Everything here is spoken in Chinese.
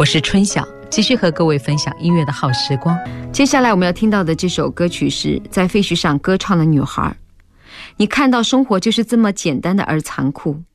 我是春晓，继续和各位分享音乐的好时光。 接下来我们要听到的这首歌曲是在废墟上歌唱的女孩。你看到生活就是这么简单的而残酷，